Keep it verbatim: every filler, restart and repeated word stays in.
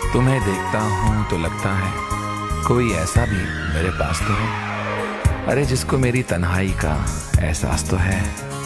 तुम्हें देखता हूँ तो लगता है कोई ऐसा भी मेरे पास तो है। अरे जिसको मेरी तन्हाई का एहसास तो है।